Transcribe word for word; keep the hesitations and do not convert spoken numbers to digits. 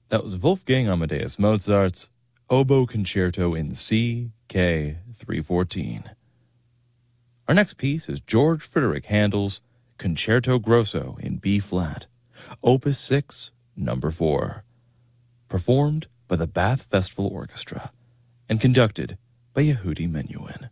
That was Wolfgang Amadeus Mozart's Oboe Concerto in C, K three fourteen. Our next piece is George Frideric Handel's Concerto Grosso in B-flat, Opus six, number four, performed by the Bath Festival Orchestra and conducted by Yehudi Menuhin.